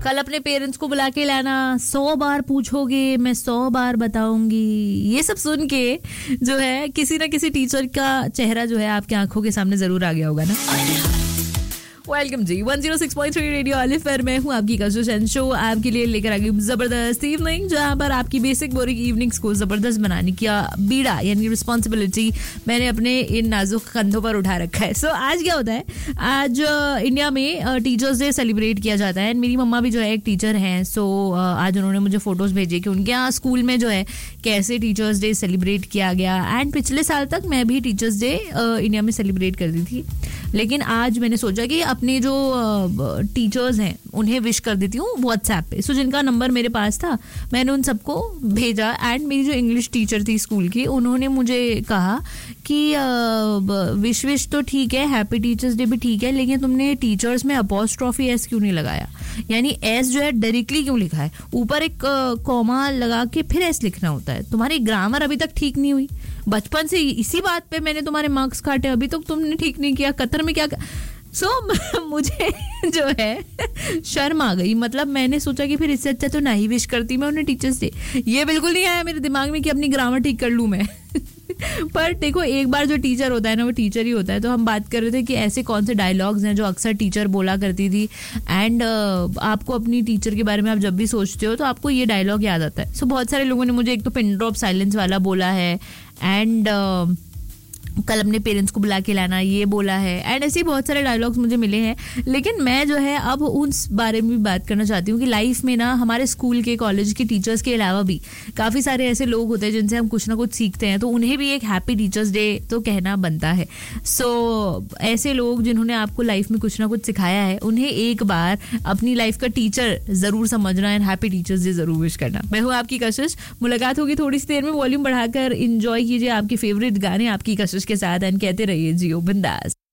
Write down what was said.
कल अपने पेरेंट्स को बुला के लाना, 100 बार पूछोगे मैं 100 बार बताऊंगी। ये सब सुन के जो है किसी ना किसी टीचर का चेहरा जो है आपकी आंखों के सामने जरूर आ गया होगा ना। वेलकम जी 106.3 रेडियो अलिफ पर मैं हूँ आपकी कशिश एंड शो आपके लिए लेकर आ गई जबरदस्त इवनिंग, जहाँ पर आपकी बेसिक बोरिंग इवनिंग्स को जबरदस्त बनाने का बीड़ा यानी रिस्पॉन्सिबिलिटी मैंने अपने इन नाजुक कंधों पर उठा रखा है। सो आज क्या होता है, आज इंडिया में टीचर्स डे सेलिब्रेट किया जाता है। मेरी मम्मा भी जो है एक टीचर हैं। सो आज उन्होंने मुझे फोटोज भेजे कि उनके यहाँ स्कूल में जो है कैसे टीचर्स डे सेलिब्रेट किया गया। एंड पिछले साल तक मैं भी टीचर्स डे इंडिया में सेलिब्रेट करती थी, लेकिन आज मैंने सोचा कि अपने जो टीचर्स हैं उन्हें विश कर देती हूँ व्हाट्सएप पे। सो जिनका नंबर मेरे पास था मैंने उन सबको भेजा। एंड मेरी जो इंग्लिश टीचर थी स्कूल की, उन्होंने मुझे कहा कि विश तो ठीक है, हैप्पी टीचर्स डे भी ठीक है, लेकिन तुमने टीचर्स में अपॉस्ट्रॉफी एस क्यों नहीं लगाया, यानी एस जो है डायरेक्टली क्यों लिखा है, ऊपर एक कॉमा लगा के फिर एस लिखना होता है। तुम्हारी ग्रामर अभी तक ठीक नहीं हुई, बचपन से इसी बात पे मैंने तुम्हारे मार्क्स काटे, अभी तक तुमने ठीक नहीं किया, कतर में क्या मुझे जो है शर्म आ गई। मतलब मैंने सोचा कि फिर इससे अच्छा तो ना ही विश करती मैं उन्हें टीचर्स डे। ये बिल्कुल नहीं आया मेरे दिमाग में कि अपनी ग्रामर ठीक कर लूँ मैं। पर देखो, एक बार जो टीचर होता है ना वो टीचर ही होता है। तो हम बात कर रहे थे कि ऐसे कौन से डायलॉग्स हैं जो अक्सर टीचर बोला करती थी। एंड आपको अपनी टीचर के बारे में आप जब भी सोचते हो तो आपको ये डायलॉग याद आता है। सो बहुत सारे लोगों ने मुझे एक तो पिन ड्रॉप साइलेंस वाला बोला है, एंड कल अपने पेरेंट्स को बुला के लाना ये बोला है, एंड ऐसे बहुत सारे डायलॉग्स मुझे मिले हैं। लेकिन मैं जो है अब उस बारे में भी बात करना चाहती हूँ कि लाइफ में ना हमारे स्कूल के कॉलेज के टीचर्स के अलावा भी काफ़ी सारे ऐसे लोग होते हैं जिनसे हम कुछ ना कुछ सीखते हैं, तो उन्हें भी एक हैप्पी टीचर्स डे तो कहना बनता है। सो ऐसे लोग जिन्होंने आपको लाइफ में कुछ ना कुछ सिखाया है उन्हें एक बार अपनी लाइफ का टीचर ज़रूर समझना एंड हैप्पी टीचर्स डे ज़रूर विश करना। मैं हूँ आपकी कशिश, मुलाकात होगी थोड़ी सी देर में। वॉल्यूम बढ़ाकर इंजॉय कीजिए आपके फेवरेट गाने आपकी कशिश के साथ एंड कहते रहिए जियो बिंदास।